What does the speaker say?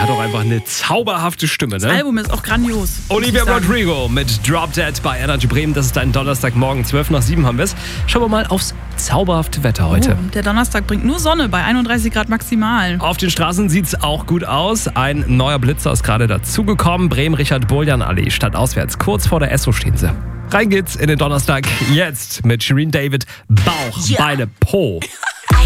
hat auch einfach eine zauberhafte Stimme, ne? Das Album ist auch grandios. Olivia Rodrigo mit Drop Dead bei Energy Bremen. Das ist dein Donnerstagmorgen, 6:12 haben wir es. Schauen wir mal aufs zauberhafte Wetter heute. Der Donnerstag bringt nur Sonne bei 31 Grad maximal. Auf den Straßen sieht es auch gut aus. Ein neuer Blitzer ist gerade dazugekommen. Bremen-Richard-Boljan-Allee, stadtauswärts. Kurz vor der Esso stehen sie. Rein geht's in den Donnerstag. Jetzt mit Shirin David. Bauch, Beine, Po.